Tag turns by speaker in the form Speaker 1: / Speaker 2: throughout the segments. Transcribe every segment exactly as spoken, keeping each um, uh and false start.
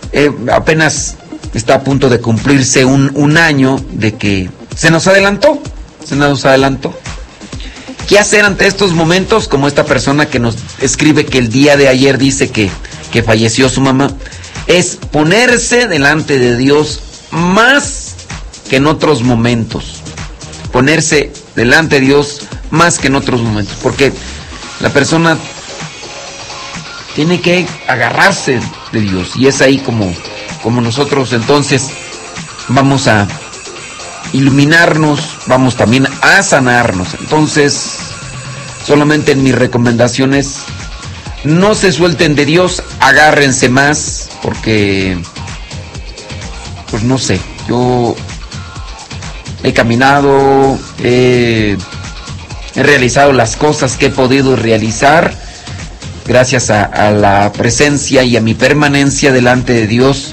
Speaker 1: eh, apenas está a punto de cumplirse un, un año de que se nos adelantó, se nos adelantó. ¿Qué hacer ante estos momentos? Como esta persona que nos escribe que el día de ayer dice que, que falleció su mamá. Es ponerse delante de Dios más que en otros momentos. Ponerse delante de Dios más que en otros momentos. Porque la persona tiene que agarrarse de Dios. Y es ahí como, como nosotros entonces vamos a iluminarnos, vamos también a sanarnos. Entonces, solamente en mis recomendaciones, no se suelten de Dios, agárrense más, porque, pues no sé, yo he caminado, he, he realizado las cosas que he podido realizar, gracias a, a la presencia y a mi permanencia delante de Dios,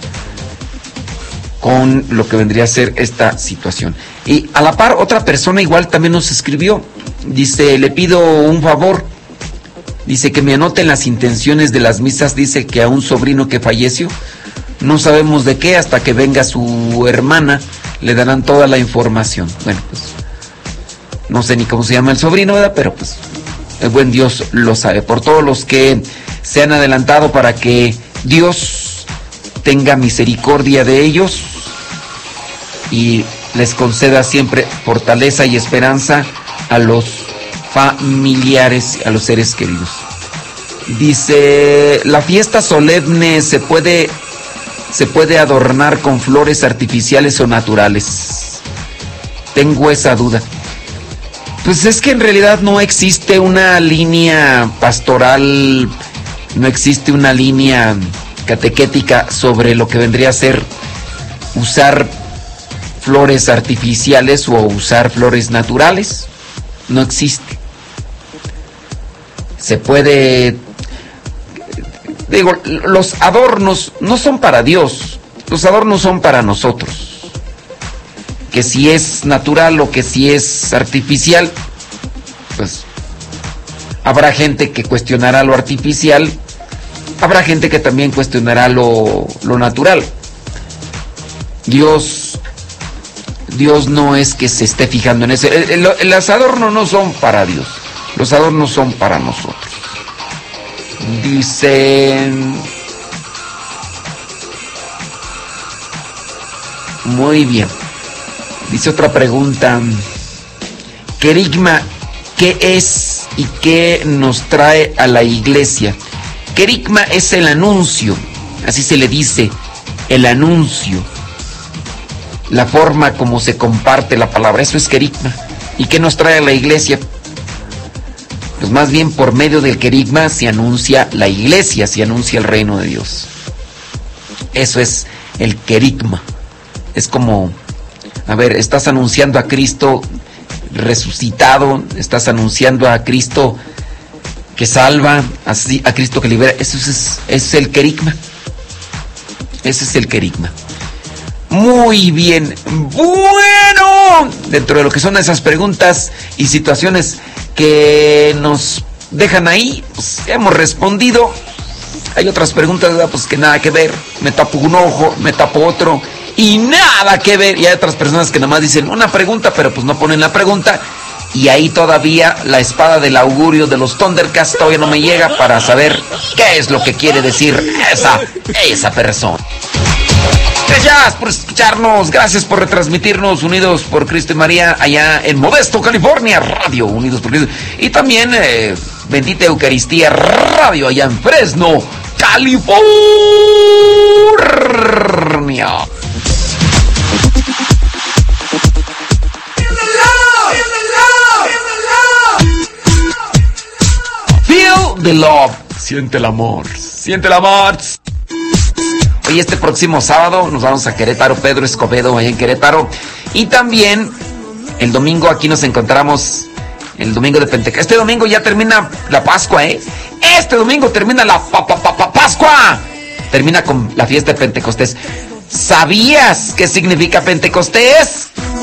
Speaker 1: con lo que vendría a ser esta situación. Y a la par, otra persona igual también nos escribió. Dice, le pido un favor. Dice que me anoten las intenciones de las misas. Dice que a un sobrino que falleció, no sabemos de qué, hasta que venga su hermana, le darán toda la información. Bueno, pues, no sé ni cómo se llama el sobrino, ¿verdad? Pero pues, el buen Dios lo sabe. Por todos los que se han adelantado, para que Dios tenga misericordia de ellos y les conceda siempre fortaleza y esperanza a los familiares, a los seres queridos. Dice, la fiesta solemne se puede se puede adornar con flores artificiales o naturales. Tengo esa duda. Pues es que en realidad no existe una línea pastoral, no existe una línea catequética sobre lo que vendría a ser usar flores artificiales o usar flores naturales. No existe. Se puede, digo, los adornos no son para Dios, los adornos son para nosotros. Que si es natural o que si es artificial, pues habrá gente que cuestionará lo artificial, habrá gente que también cuestionará lo, lo natural. Dios, Dios no es que se esté fijando en eso. El, el, los adornos no son para Dios, los adornos son para nosotros. Dicen, muy bien. Dice otra pregunta, querigma, ¿qué es y qué nos trae a la iglesia? Querigma es el anuncio, así se le dice, el anuncio, la forma como se comparte la palabra, eso es querigma. ¿Y qué nos trae a la iglesia? Pues más bien por medio del querigma se anuncia la iglesia, se anuncia el reino de Dios. Eso es el querigma. Es como, a ver, estás anunciando a Cristo resucitado, estás anunciando a Cristo que salva, a Cristo que libera. Eso es, ese es el querigma. Ese es el querigma. Muy bien. Bueno, dentro de lo que son esas preguntas y situaciones que nos dejan ahí, pues hemos respondido. Hay otras preguntas, ¿verdad? Pues que nada que ver. Me tapo un ojo, me tapo otro y nada que ver. Y hay otras personas que nada más dicen una pregunta, pero pues no ponen la pregunta. Y ahí todavía la espada del augurio de los Thundercats todavía no me llega para saber qué es lo que quiere decir esa, esa persona. Gracias por escucharnos, gracias por retransmitirnos, Unidos por Cristo y María, allá en Modesto, California, Radio Unidos por Cristo. Y también eh, Bendita Eucaristía Radio, allá en Fresno, California. Feel the love. Siente el amor. Siente el amor. Hoy este próximo sábado nos vamos a Querétaro, Pedro Escobedo, allá en Querétaro. Y también el domingo aquí nos encontramos, el domingo de Pentecostés. Este domingo ya termina la Pascua, ¿eh? Este domingo termina la pa, pa, pa, pa, Pascua. Termina con la fiesta de Pentecostés. ¿Sabías qué significa Pentecostés?